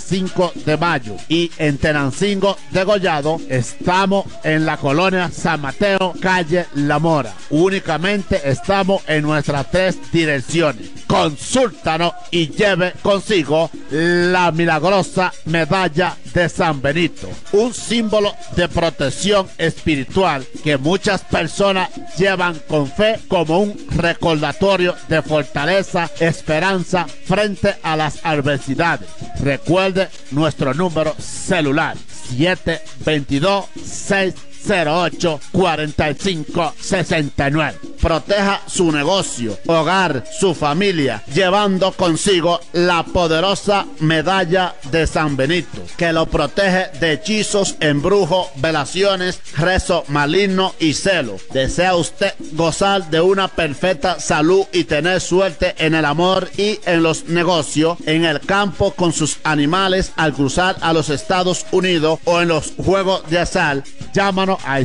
5 de mayo. Y en Tenancingo de Collado estamos en la colonia San Mateo, calle La Mora. Únicamente estamos en nuestras 3 direcciones. Consúltanos y lleve consigo la milagrosa medalla de San Benito, un símbolo de protección espiritual que muchas personas llevan con fe como un recordatorio de fortaleza, esperanza frente a las adversidades. Recuerde nuestro número celular 722-608-4569. Proteja su negocio, hogar, su familia, llevando consigo la poderosa medalla de San Benito, que lo protege de hechizos, embrujos, velaciones, rezo maligno y celo. ¿Desea usted gozar de una perfecta salud y tener suerte en el amor y en los negocios, en el campo con sus animales al cruzar a los Estados Unidos o en los juegos de azar? Llámanos al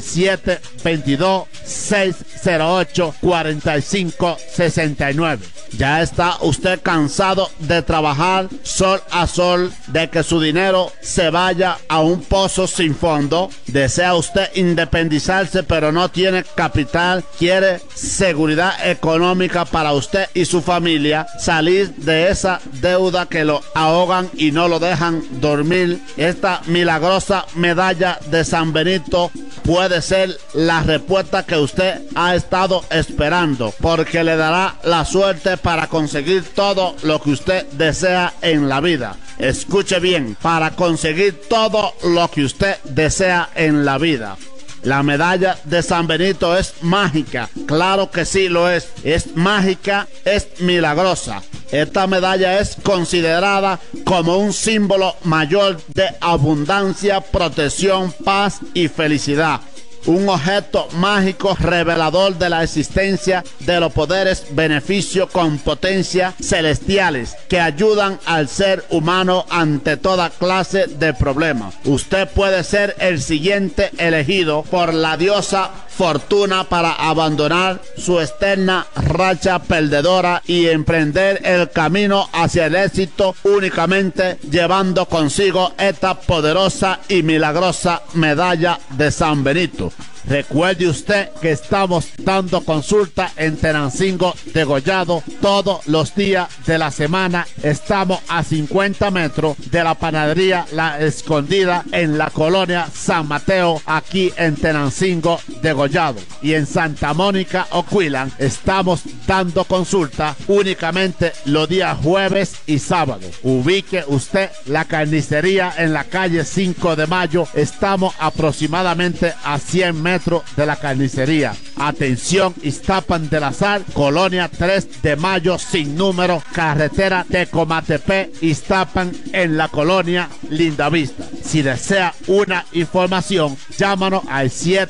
722-608-4569. ¿Ya está usted cansado de trabajar sol a sol, de que su dinero se vaya a un pozo sin fondo? ¿Desea usted independizarse pero no tiene capital? ¿Quiere seguridad económica para usted y su familia? ¿Salir de esa deuda que lo ahogan y no lo dejan dormir? Esta milagrosa medalla de San Benito puede ser la respuesta que usted ha estado esperando, porque le dará la suerte para conseguir todo lo que usted desea en la vida. Escuche bien, para conseguir todo lo que usted desea en la vida. La medalla de San Benito es mágica, claro que sí lo es mágica, es milagrosa. Esta medalla es considerada como un símbolo mayor de abundancia, protección, paz y felicidad. Un objeto mágico revelador de la existencia de los poderes, beneficios con potencia celestiales que ayudan al ser humano ante toda clase de problemas. Usted puede ser el siguiente elegido por la diosa Fortuna para abandonar su externa racha perdedora y emprender el camino hacia el éxito únicamente llevando consigo esta poderosa y milagrosa medalla de San Benito. Recuerde usted que estamos dando consulta en Tenancingo de Collado todos los días de la semana. Estamos a 50 metros de la panadería La Escondida en la colonia San Mateo, aquí en Tenancingo de Collado. Y en Santa Mónica, Oquillan, estamos dando consulta únicamente los días jueves y sábado. Ubique usted la carnicería en la calle 5 de Mayo. Estamos aproximadamente a 100 metros de la carnicería. Atención, Iztapan de la Sal, colonia 3 de Mayo sin número, carretera Tecomatepe, Iztapan en la colonia Lindavista. Si desea una información, llámanos al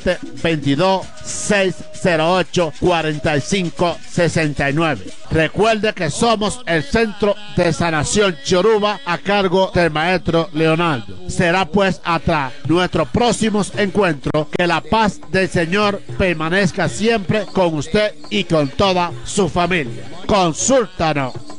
722-608-4569. Recuerde que somos el Centro de Sanación Choruba a cargo del maestro Leonardo. Será pues hasta nuestros próximos encuentros. Que la paz del Señor permanezca siempre con usted y con toda su familia. Consúltanos.